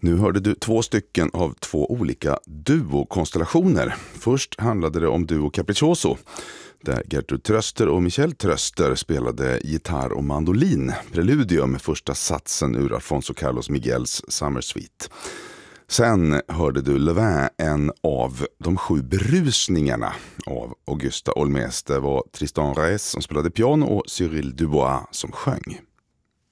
Nu hörde du 2 stycken av 2 olika duokonstellationer. Först handlade det om duo Capriccioso, där Gertrud Tröster och Michel Tröster spelade gitarr och mandolin, preludium med första satsen ur Alfonso Carlos Miguels Summer Suite. Sen hörde du Levin, en av de 7 berusningarna av Augusta Olmés. Det var Tristan Reis som spelade piano och Cyril Dubois som sjöng.